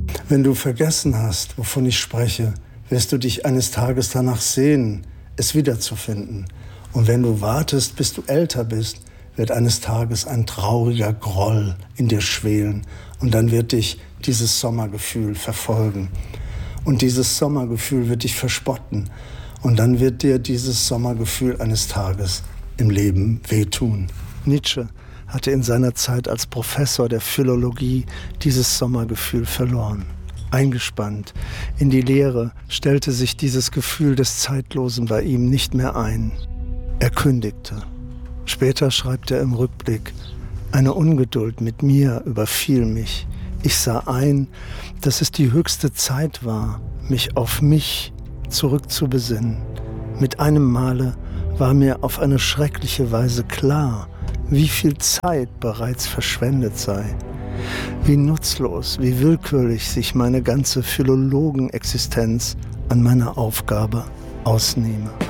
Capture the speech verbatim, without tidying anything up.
Wenn du vergessen hast, wovon ich spreche, wirst du dich eines Tages danach sehnen, es wiederzufinden. Und wenn du wartest, bis du älter bist, wird eines Tages ein trauriger Groll in dir schwelen. Und dann wird dich dieses Sommergefühl verfolgen. Und dieses Sommergefühl wird dich verspotten. Und dann wird dir dieses Sommergefühl eines Tages im Leben wehtun. Nietzsche hatte in seiner Zeit als Professor der Philologie dieses Sommergefühl verloren. Eingespannt in die Leere stellte sich dieses Gefühl des Zeitlosen bei ihm nicht mehr ein. Er kündigte. Später schreibt er im Rückblick: Eine Ungeduld mit mir überfiel mich. Ich sah ein, dass es die höchste Zeit war, mich auf mich zurückzubesinnen. Mit einem Male war mir auf eine schreckliche Weise klar, wie viel Zeit bereits verschwendet sei. Wie nutzlos, wie willkürlich sich meine ganze Philologenexistenz an meiner Aufgabe ausnehme.